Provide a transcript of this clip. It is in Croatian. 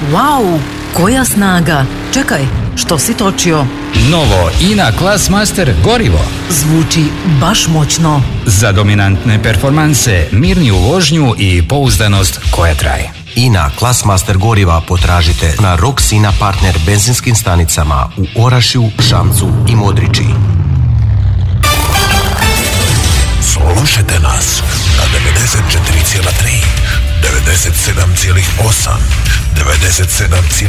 Wow, koja snaga! Čekaj, što si točio? Novo INA Classmaster gorivo. Zvuči baš moćno. Za dominantne performanse, mirniju vožnju i pouzdanost koja traje. INA Classmaster goriva potražite na Roxina partner benzinskim stanicama u Orašju, Šamcu i Modriči. Slušajte nas na 94,3, 97,8, 97,9